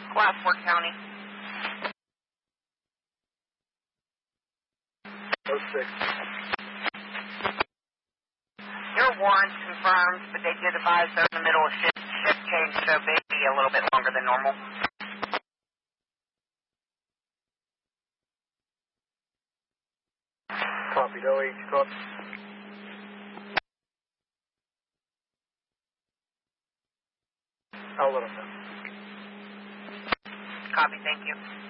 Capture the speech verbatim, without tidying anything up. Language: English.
Glasswork County. oh six. Your warrant's confirmed, but they did advise they're in the middle of shift, shift change, so maybe a little bit longer than normal. Copied, oh eight, copy. I'll let them know. Copy, thank you.